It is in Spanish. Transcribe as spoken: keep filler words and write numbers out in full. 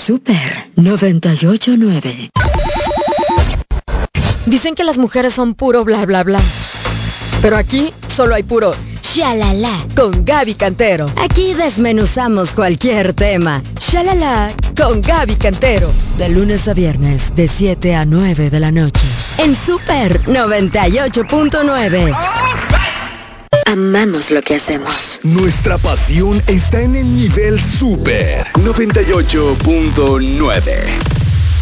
Super noventa y ocho punto nueve. Dicen que las mujeres son puro bla bla bla, pero aquí solo hay puro shalala con Gaby Cantero. Aquí desmenuzamos cualquier tema. Shalala con Gaby Cantero. De lunes a viernes, de siete a nueve de la noche. En Super noventa y ocho punto nueve. Amamos lo que hacemos. Nuestra pasión está en el nivel Super noventa y ocho punto nueve.